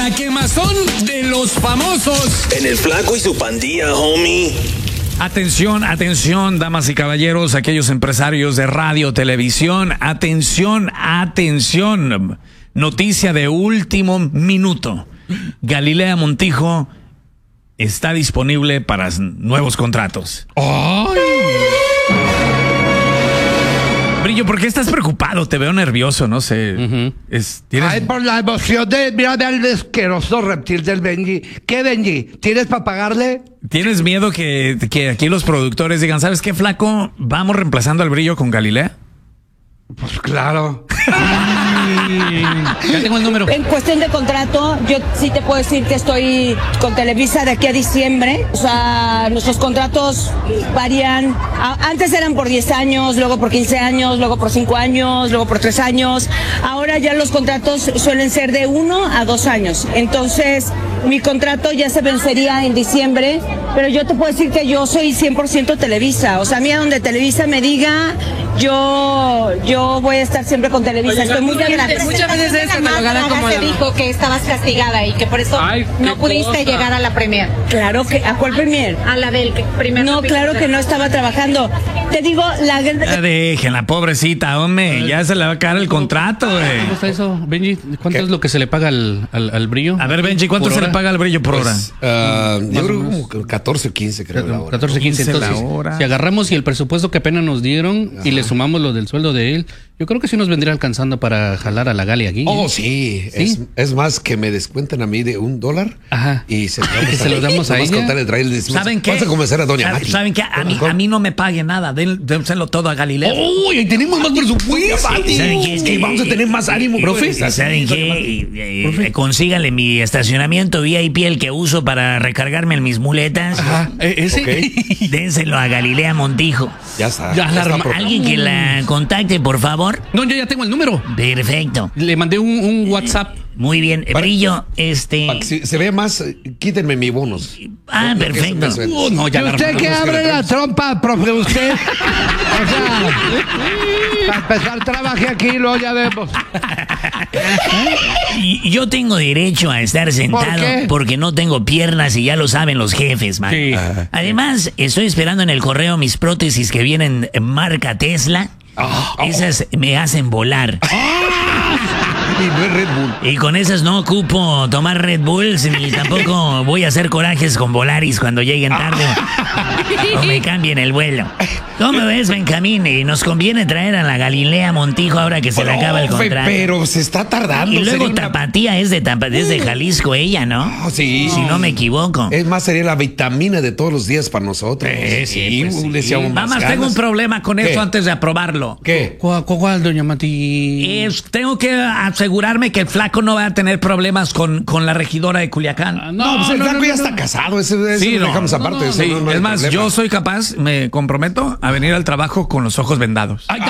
La quemazón de los famosos. En el Flaco y su Pandilla, homie. Atención, atención, damas y caballeros, aquellos empresarios de radio, televisión. Atención, atención. Noticia de último minuto. Galilea Montijo está disponible para nuevos contratos. ¡Ay! Brillo, ¿por qué estás preocupado? Te veo nervioso, no sé. Ay, por la emoción de mírame al asqueroso reptil del Benji. ¿Qué, Benji? ¿Tienes para pagarle? ¿Tienes miedo que aquí los productores digan, ¿sabes qué, Flaco? Vamos reemplazando al Brillo con Galilea? Pues claro. Ya tengo el número. En cuestión de contrato, yo sí te puedo decir que estoy con Televisa de aquí a diciembre. O sea, nuestros contratos varían. Antes eran por 10 años, luego por 15 años, luego por 5 años, luego por 3 años. Ahora ya los contratos suelen ser de 1 a 2 años. Entonces, mi contrato ya se vencería en diciembre, pero yo te puedo decir que yo soy 100% Televisa. O sea, a mí a donde Televisa me diga, yo voy a estar siempre con Televisa. Estoy muy agradecida. Muchas veces eso te lo ganan como se dijo que estabas castigada y que por eso no pudiste llegar a la premier. Claro que, ¿a cuál premier? A la del primer. No, claro que no estaba trabajando. Te digo, Déjenla, pobrecita, hombre. Ya se le va a caer el contrato, güey. ¿Cómo está eso, Benji? ¿Cuánto es lo que se le paga al Brillo? A ver, Benji, ¿cuánto se le paga al Brillo por hora? Yo creo como 14 o 15, creo. La hora. 14, 15. Entonces, la hora. Si agarramos y el presupuesto que apenas nos dieron y le sumamos lo del sueldo de él, yo creo que sí nos vendría alcanzando para jalar a la Gali aquí. Oh, sí. ¿Sí? Es más, que me descuenten a mí de $1. Ajá. Y se lo damos a ella. ¿Saben qué? Vamos a convencer a Doña Mati. ¿Saben qué? A mí no me pague nada. Dénselo todo a Galilea. ¡Uy! Ahí tenemos más presupuesto. ¿Saben qué? Vamos a tener más ánimo, profe. ¿Saben qué? Consígale mi estacionamiento VIP, el que uso para recargarme en mis muletas. Ajá. ¿Ese? Ok. Dénselo a Galilea Montijo. Ya está. ¿Alguien que la contacte, por favor? No, yo ya tengo el número. Perfecto. Le mandé un WhatsApp. Muy bien. Brillo, Si se ve más, quítenme mi bonus. Perfecto. No, ya ¿Y usted que abre la trompa, profe? Usted. O sea, para empezar, trabaje aquí y luego ya vemos. Y yo tengo derecho a estar sentado. ¿Por qué? Porque no tengo piernas y ya lo saben los jefes, man. Sí. Además, estoy esperando en el correo mis prótesis que vienen marca Tesla. Esas me hacen volar. Y no es Red Bull. Y con esas no ocupo tomar Red Bulls ni tampoco voy a hacer corajes con Volaris cuando lleguen tarde o me cambien el vuelo. ¿Cómo ves, Benjamín? Y nos conviene traer a la Galilea Montijo ahora que se le acaba el contrato. Pero se está tardando. Y luego sería Tapatía es de Jalisco ella, ¿no? Sí. Si no me equivoco. Es más, sería la vitamina de todos los días para nosotros. Sí. Le echamos más Nada más ganas. tengo un problema con ¿Qué? eso antes de aprobarlo. ¿Qué? ¿Cuál, Doña Mati? Tengo que asegurarme que el Flaco no va a tener problemas con la regidora de Culiacán. No, pues el Flaco ya está casado. Ese Sí, lo no. dejamos aparte. Sí, No hay es más, problema. yo soy capaz, me comprometo a venir al trabajo con los ojos vendados. ¡Ahí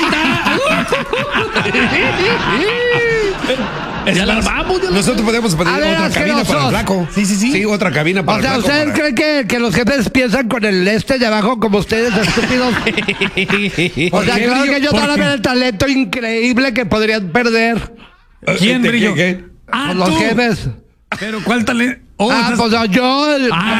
está! Ya la vamos. Nosotros podemos pedir A ver, otra cabina para el Flaco. Sí, otra cabina para O sea, el Flaco. ¿ustedes creen que los jefes piensan con el de abajo como ustedes, estúpidos? O sea, claro que yo también el talento increíble que podrían perder. ¿Quién, Brillo? ¿Qué? Ah, Los tú. jefes. Pero ¿cuál talento? Pues yo.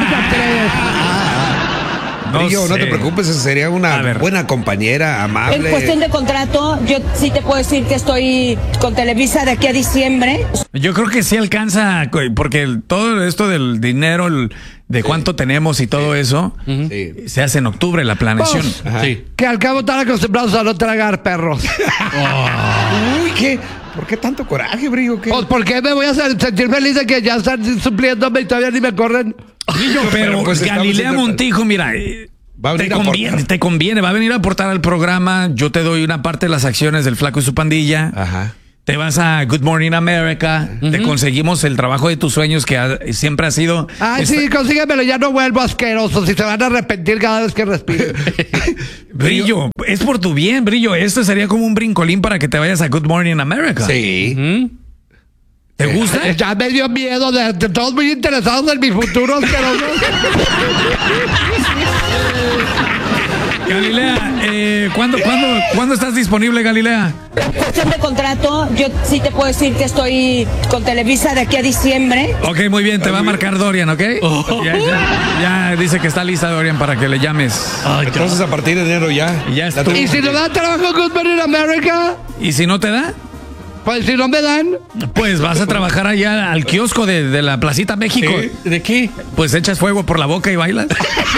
Brillo, no te preocupes, sería una buena compañera, amable. en cuestión de contrato, yo sí te puedo decir que estoy con Televisa de aquí a diciembre. Yo creo que sí alcanza, porque todo esto del dinero, de cuánto tenemos y todo eso, se hace en octubre la planeación. Pues, Sí. Que al cabo están acostumbrados a no tragar perros. Uy, ¿qué? ¿Por qué tanto coraje, Brillo? ¿Qué? Pues, ¿por qué me voy a sentir feliz de que ya están supliéndome y todavía ni me corren? Pero pues estamos Galilea haciendo- Montijo, mira, Va a venir a aportar. te conviene, va a venir a aportar al programa. Yo te doy una parte de las acciones del Flaco y su pandilla. Ajá. Te vas a Good Morning America, te conseguimos el trabajo de tus sueños que siempre ha sido... Ay, sí, consíguemelo, ya no vuelvo asqueroso. Si se van a arrepentir cada vez que respire. Brillo, es por tu bien, Brillo. Esto sería como un brincolín para que te vayas a Good Morning America. Sí. ¿Te gusta? Ya me dio miedo de todos muy interesados en mi futuro asqueroso. Galilea, ¿cuándo estás disponible, Galilea? Cuestión de contrato, yo sí te puedo decir que estoy con Televisa de aquí a diciembre. Ok, muy bien, te va a marcar Dorian, ¿ok? Ya dice que está lista Dorian para que le llames. Entonces a partir de enero ya. Ya está. ¿Y si no da trabajo Good Morning in America? ¿Y si no te da? Pues si no me dan. Pues vas a trabajar allá al kiosco de la Placita México. ¿De qué? Pues echas fuego por la boca y bailas.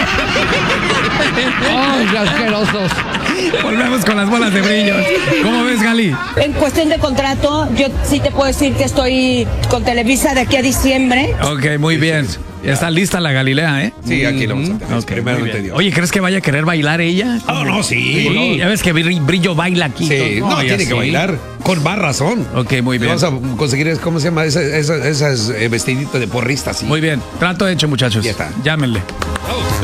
¡Ay, qué asquerosos! Volvemos con las bolas de brillo. ¿Cómo ves, Gali? En cuestión de contrato, yo sí te puedo decir que estoy con Televisa de aquí a diciembre. Ok, muy bien. Ya está lista la Galilea, ¿eh? Sí, aquí lo vamos a tener. Okay, Primero te digo. Oye, ¿crees que vaya a querer bailar ella? Oh, no, sí. Ya ves que Brillo baila aquí. Sí, no, tiene que bailar. Con más razón. Ok, muy bien. Vamos a conseguir, ¿cómo se llama? Esas vestiditos de porrista, sí. Muy bien. Trato hecho, muchachos. Ya está. Llámenle.